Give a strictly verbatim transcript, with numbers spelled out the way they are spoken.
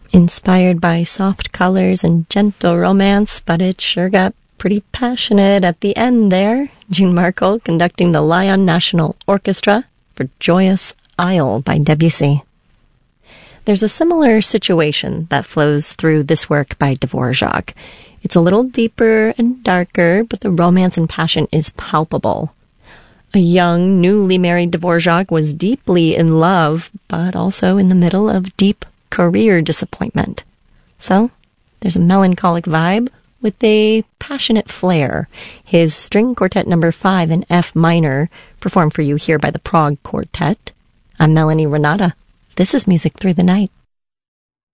Inspired by soft colors and gentle romance, but it sure got pretty passionate at the end there. June Markle conducting the Lyon National Orchestra for Joyous Isle by Debussy. There's a similar situation that flows through this work by Dvorak. It's a little deeper and darker, but the romance and passion is palpable. A young, newly married Dvorak was deeply in love, but also in the middle of deep career disappointment. So, there's a melancholic vibe with a passionate flair. His String Quartet number five in F minor, performed for you here by the Prague Quartet. I'm Melanie Renata. This is Music Through the Night.